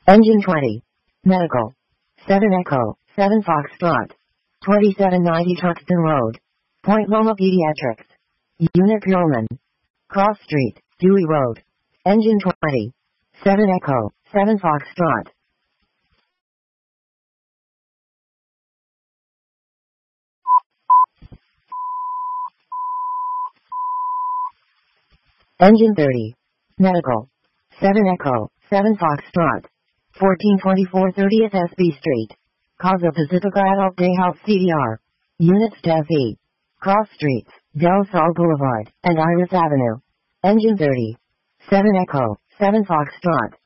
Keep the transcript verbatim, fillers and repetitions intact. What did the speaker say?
Engine twenty. Medical. seven Echo, seven Foxtrot. twenty-seven ninety Truxton Road. Point Loma Pediatrics. Unit Pureman. Cross Street, Dewey Road. Engine twenty. seven Echo, seven Foxtrot. Engine thirty. Medical. seven Echo, seven Foxtrot. fourteen twenty-four thirtieth S B Street. Casa Pacifica Adult Day House C D R. Units Dev E. Cross Streets, Del Sol Boulevard, and Iris Avenue. Engine thirty. seven Echo, seven Foxtrot.